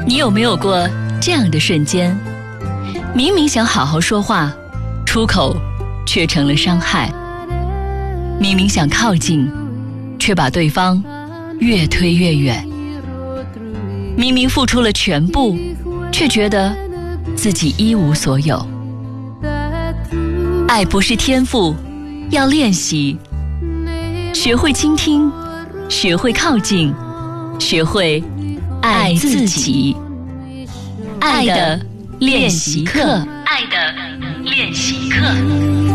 你有没有过这样的瞬间？明明想好好说话，出口却成了伤害；明明想靠近，却把对方越推越远；明明付出了全部，却觉得自己一无所有。爱不是天赋，要练习，学会倾听，学会靠近，学会爱自己。爱的练习课，爱的练习课。